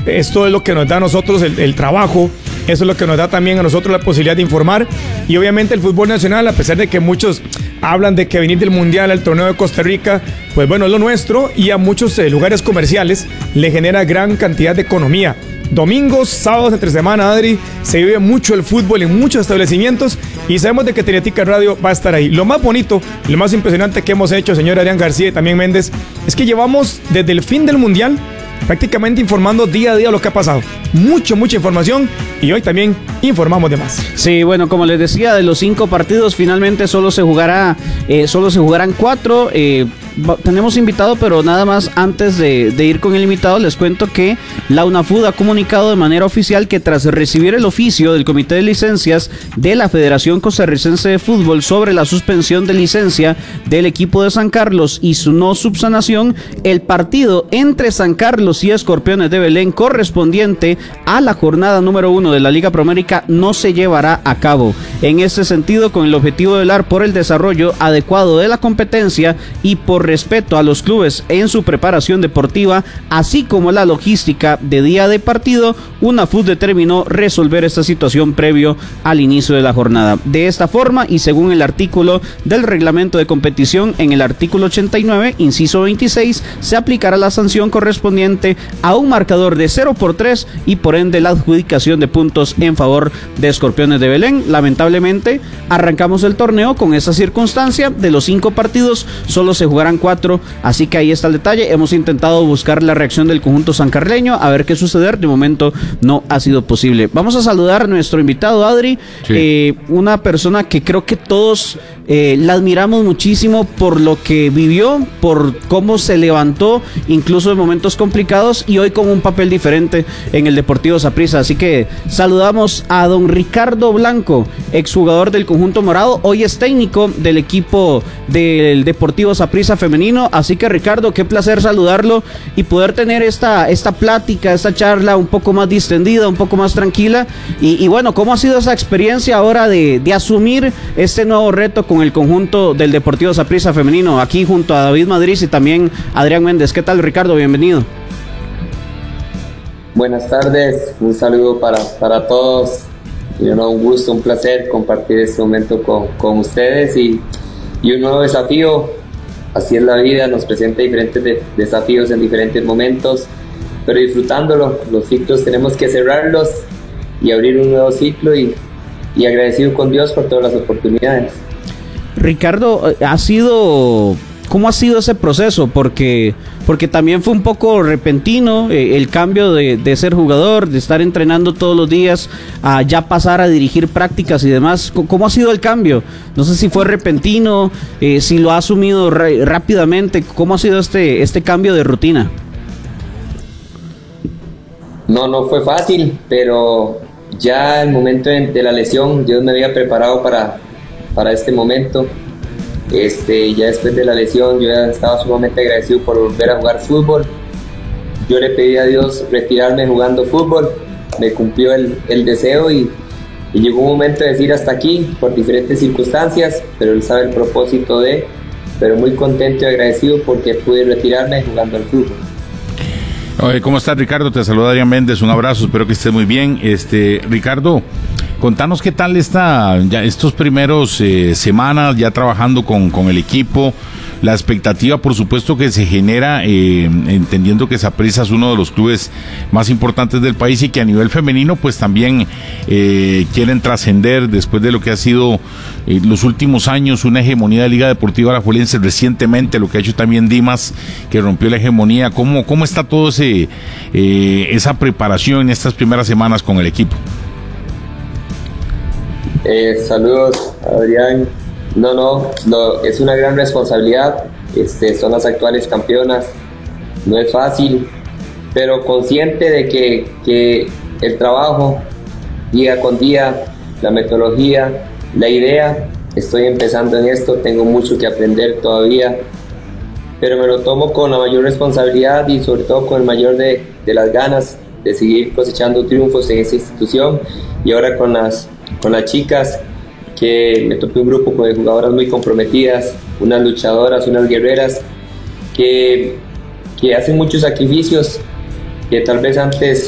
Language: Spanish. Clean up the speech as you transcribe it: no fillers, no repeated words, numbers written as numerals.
Esto es lo que nos da a nosotros el trabajo, eso es lo que nos da también a nosotros la posibilidad de informar. Y obviamente el fútbol nacional, a pesar de que muchos hablan de que venir del Mundial al torneo de Costa Rica, pues bueno, es lo nuestro, y a muchos lugares comerciales le genera gran cantidad de economía. Domingos, sábados, entre semana, Adri, se vive mucho el fútbol en muchos establecimientos y sabemos de que Teletica Radio va a estar ahí. Lo más bonito, lo más impresionante que hemos hecho, señor Adrián García y también Méndez, es que llevamos desde el fin del Mundial prácticamente informando día a día lo que ha pasado. Mucha información, y hoy también informamos de más. Sí, bueno, como les decía, de los 5 partidos finalmente solo se jugarán 4. Tenemos invitado, pero nada más antes de ir con el invitado, les cuento que la UNAFUT ha comunicado de manera oficial que tras recibir el oficio del Comité de Licencias de la Federación Costarricense de Fútbol sobre la suspensión de licencia del equipo de San Carlos y su no subsanación, el partido entre San Carlos y Escorpiones de Belén correspondiente a la jornada número 1 de la Liga Promérica no se llevará a cabo. En este sentido, con el objetivo de velar por el desarrollo adecuado de la competencia y por respeto a los clubes en su preparación deportiva, así como la logística de día de partido, UNAFUT determinó resolver esta situación previo al inicio de la jornada. De esta forma, y según el artículo del reglamento de competición, en el artículo 89, inciso 26, se aplicará la sanción correspondiente a un marcador de 0-3 y por ende la adjudicación de puntos en favor de Escorpiones de Belén. Lamentablemente, arrancamos el torneo con esa circunstancia. De los 5 partidos, solo se jugarán 4, así que ahí está el detalle. Hemos intentado buscar la reacción del conjunto sancarleño, a ver qué suceder. De momento no ha sido posible. Vamos a saludar a nuestro invitado, Adri, sí. Una persona que creo que todos la admiramos muchísimo por lo que vivió, por cómo se levantó, incluso en momentos complicados, y hoy con un papel diferente en el Deportivo Saprissa. Así que saludamos a don Ricardo Blanco, exjugador del conjunto morado, hoy es técnico del equipo del Deportivo Saprissa femenino. Así que, Ricardo, qué placer saludarlo y poder tener esta plática, esta charla un poco más distendida, un poco más tranquila. Y bueno, ¿cómo ha sido esa experiencia ahora de asumir este nuevo reto con el conjunto del Deportivo Saprissa femenino, aquí junto a David Madrid y también Adrián Méndez? ¿Qué tal, Ricardo? Bienvenido. Buenas tardes, un saludo para todos. Un gusto, un placer compartir este momento con ustedes y un nuevo desafío. Así es la vida, nos presenta diferentes desafíos en diferentes momentos, pero disfrutándolo. Los ciclos tenemos que cerrarlos y abrir un nuevo ciclo, y agradecido con Dios por todas las oportunidades. Ricardo, ¿cómo ha sido ese proceso? Porque también fue un poco repentino el cambio de ser jugador, de estar entrenando todos los días, a ya pasar a dirigir prácticas y demás. ¿Cómo ha sido el cambio? No sé si fue repentino, si lo ha asumido rápidamente. ¿Cómo ha sido este cambio de rutina? No fue fácil, pero ya el momento de la lesión, Dios me había preparado para este momento. Ya después de la lesión, yo ya estaba sumamente agradecido por volver a jugar fútbol. Yo le pedí a Dios retirarme jugando fútbol, me cumplió el deseo y llegó un momento de decir hasta aquí por diferentes circunstancias, pero Él sabe el propósito pero muy contento y agradecido porque pude retirarme jugando al fútbol. Oye, ¿cómo estás, Ricardo? Te saluda Adrián Méndez, un abrazo, espero que estés muy bien. Ricardo, contanos qué tal ya estos primeros semanas ya trabajando con el equipo, la expectativa por supuesto que se genera, entendiendo que Saprissa es uno de los clubes más importantes del país y que a nivel femenino pues también quieren trascender después de lo que ha sido los últimos años una hegemonía de Liga Deportiva Alajuelense, recientemente lo que ha hecho también Dimas, que rompió la hegemonía. ¿Cómo está todo esa preparación en estas primeras semanas con el equipo? Saludos, Adrián. Es una gran responsabilidad. Son las actuales campeonas. No es fácil, pero consciente de que el trabajo día con día, la metodología, la idea, estoy empezando en esto, tengo mucho que aprender todavía, pero me lo tomo con la mayor responsabilidad y sobre todo con el mayor de las ganas de seguir cosechando triunfos en esta institución. Y ahora con las chicas, que me topé un grupo de jugadoras muy comprometidas, unas luchadoras, unas guerreras que hacen muchos sacrificios que tal vez antes